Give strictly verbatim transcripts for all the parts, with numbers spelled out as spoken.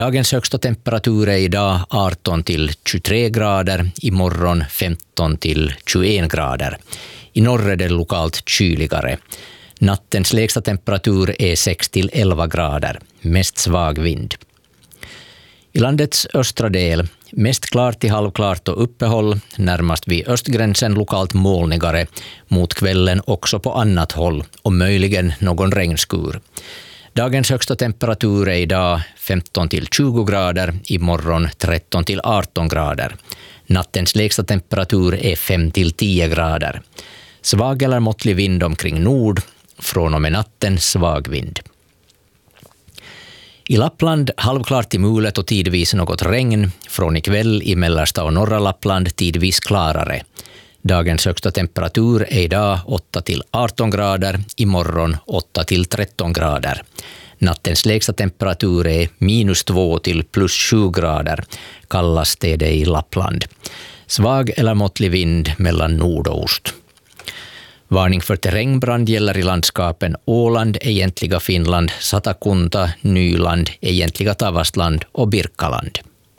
Dagens högsta temperatur är idag arton till tjugotre grader, imorgon femton till tjugoen grader. I norr är det lokalt kyligare. Nattens lägsta temperatur är sex till elva grader, mest svag vind. I landets östra del, mest klart till halvklart och uppehåll, närmast vid östgränsen lokalt molnigare, mot kvällen också på annat håll och möjligen någon regnskur. Dagens högsta temperatur är idag femton till tjugo grader, imorgon tretton till arton grader. Nattens lägsta temperatur är fem till tio grader. Svag eller måttlig vind omkring nord, från och med natten svag vind. I Lappland halvklart till mulet och tidvis något regn, från ikväll i mellersta och norra Lappland tidvis klarare. Dagens högsta temperatur är idag åtta till arton grader, imorgon åtta till tretton grader. Nattens lägsta temperatur är minus två till plus sju grader, kallast är det i Lappland. Svag eller måttlig vind mellan nord och ost. Varning för terrängbrand gäller i landskapen Åland, egentliga Finland, Satakunta, Nyland, egentliga Tavastland och Birkaland.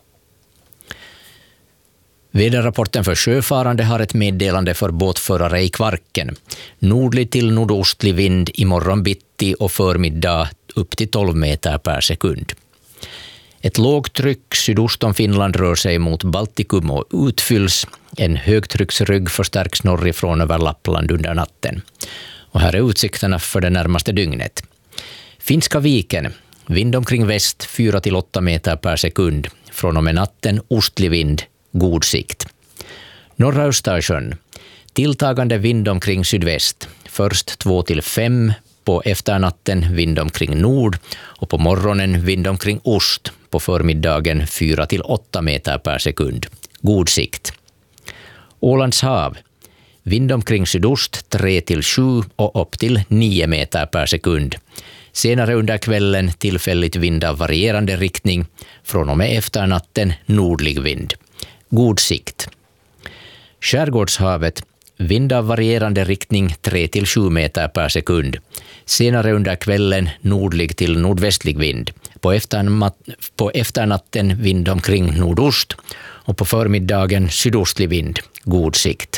Väderrapporten för sjöfarande har ett meddelande för båtförare i Kvarken. Nordlig till nordostlig vind imorgon bitti och förmiddag upp till tolv meter per sekund. Ett lågtryck sydost om Finland rör sig mot Baltikum och utfylls. En högtrycksrygg förstärks norrifrån över Lappland under natten. Och här är utsikterna för det närmaste dygnet. Finska viken, vind omkring väst fyra till åtta meter per sekund. Från och med natten ostlig vind, god sikt. Norra Östersjön, tilltagande vind omkring sydväst. Först två till fem, på efternatten vind omkring nord och på morgonen vind omkring ost. På förmiddagen fyra till åtta meter per sekund. God sikt. Ålands hav, vind omkring sydost tre till sju och upp till nio meter per sekund. Senare under kvällen tillfälligt vind av varierande riktning. Från och med efternatten nordlig vind. God sikt. Skärgårdshavet, vind av varierande riktning tre till sju meter per sekund. Senare under kvällen nordlig till nordvästlig vind. På, efternatt, på efternatten vind omkring nordost och på förmiddagen sydostlig vind. God sikt.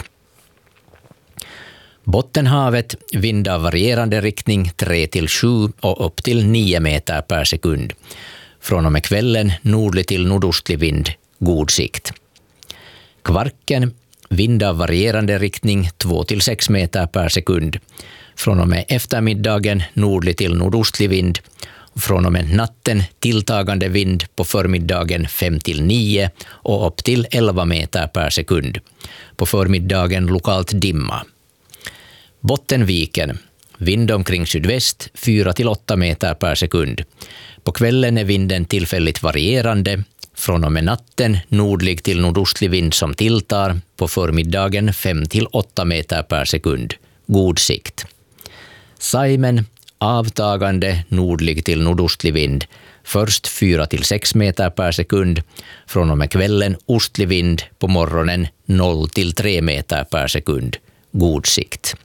Bottenhavet, vind av varierande riktning tre till sju och upp till nio meter per sekund. Från och med kvällen nordlig till nordostlig vind. God sikt. Kvarken, vind av varierande riktning två till sex meter per sekund. Från och med eftermiddagen nordlig till nordostlig vind. Från och med natten tilltagande vind, på förmiddagen fem till nio och upp till elva meter per sekund. På förmiddagen lokalt dimma. Bottenviken, vind omkring sydväst fyra till åtta meter per sekund. På kvällen är vinden tillfälligt varierande. Från och med natten nordlig till nordostlig vind som tilltar. På förmiddagen fem till åtta meter per sekund. God sikt. Saimen, avtagande nordlig till nordostlig vind. Först fyra till sex meter per sekund. Från och med kvällen ostlig vind, på morgonen noll till tre meter per sekund. God sikt.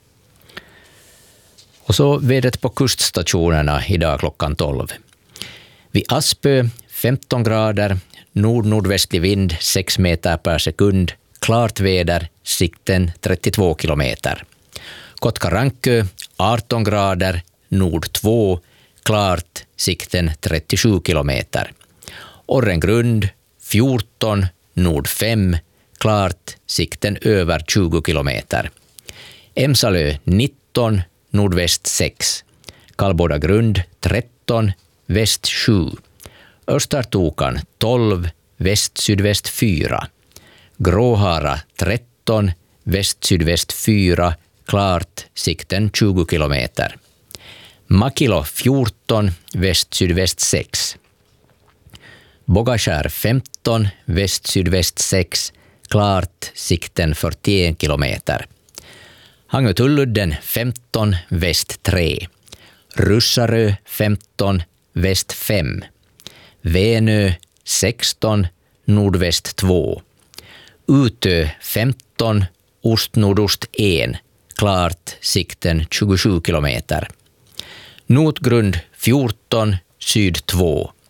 Och så vädret på kuststationerna idag klockan tolv. Vid Aspö femton grader, nord-nordvästlig vind sex meter per sekund, klart väder, sikten trettiotvå kilometer. Kotkarankö arton grader, nord två, klart, sikten trettiosju kilometer. Orrengrund fjorton, nord fem, klart, sikten över tjugo kilometer. Emsalö nitton, nordväst sex. Kallbodagrund tretton, väst sju. Östertokan tolv, väst-sydväst fyra. Gråhara tretton, väst-sydväst fyra, klart, sikten tjugo kilometer. Makilo fjorton, väst-sydväst sex. Bogaskär femton, väst-sydväst sex, klart, sikten fyrtioen kilometer. Hangötulludden femton, väst tre. Russarö femton, väst fem. Venö sexton, nordväst två. Utö femton, ost-nordost ett, klart, sikten tjugosju kilometer. Notgrund fjorton, syd två.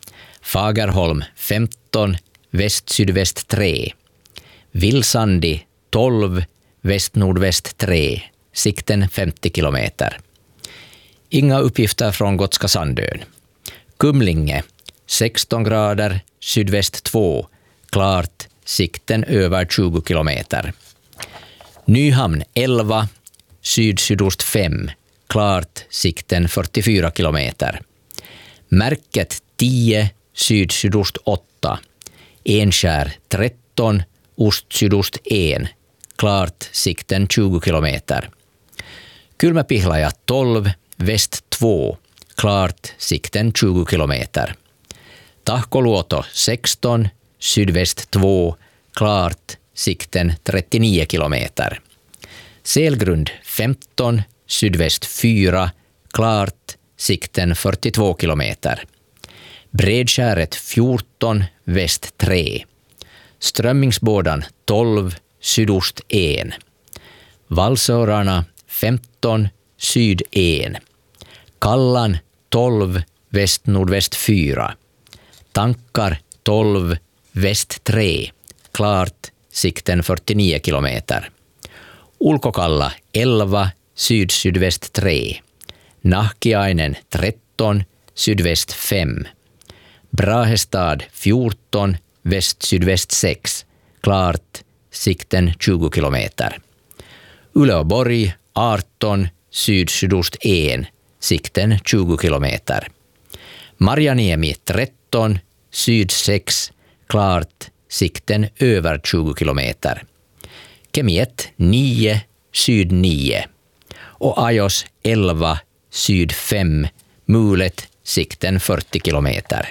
Fagerholm femton, väst-sydväst tre. Vilsandi tolv, väst-nordväst tre, sikten femtio kilometer. Inga uppgifter från Gotska Sandön. Kumlinge sexton grader, sydväst två, klart, sikten över tjugo kilometer. Nyhamn elva, syd-sydost fem, klart, sikten fyrtiofyra kilometer. Märket tio, syd-sydost åtta, Enskär tretton, ost-sydost ett, klart, sikten tjugo kilometer. Kylmäpihlaja tolv, väst två, klart, sikten tjugo kilometer. Tahkoluoto sexton, sydväst två, klart, sikten trettionio kilometer. Selgrund femton, sydväst fyra, klart, sikten fyrtiotvå kilometer. Bredskäret fjorton, väst tre. Strömmingsbådan tolv, sydost ett. Valsörarna femton, syd ett. Kallan tolv, väst-nordväst fyra. Tankar tolv, väst tre, klart, sikten fyrtionio kilometer. Ulkokalla elva, syd-sydväst tre. Nahkiainen tretton, sydväst fem. Brahestad fjorton, väst-sydväst sex, klart, sikten tjugo kilometer. Uleåborg arton, syd-sydost ett, sikten tjugo kilometer. Marjaniemi tretton, syd sex, klart, sikten över tjugo kilometer. Kemiet nio, syd nio. Och Ajos elva, syd fem, mulet, sikten fyrtio kilometer.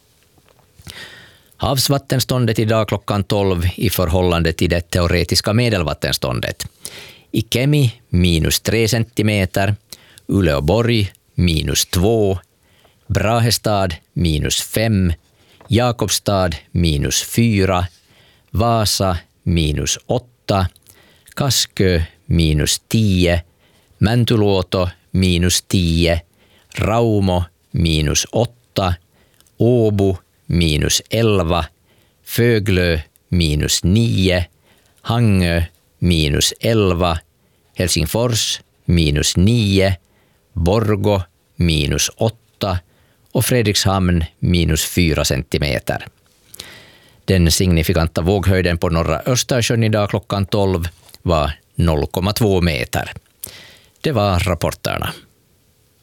Havsvattenståndet idag klockan tolv i förhållande till det teoretiska medelvattenståndet. I Kemi minus tre centimeter, Uleåborg minus två, Brahestad minus fem, Jakobstad minus fyra, Vasa minus åtta, Kaskö minus tio, Mäntyluoto minus tio, Raumo minus åtta, Åbo minus elva, Föglö minus nio, Hangö minus elva, Helsingfors minus nio, Borgå minus åtta och Fredrikshamn minus fyra centimeter. Den signifikanta våghöjden på norra Östersjön idag klockan tolv var noll komma två meter. Det var rapporterna.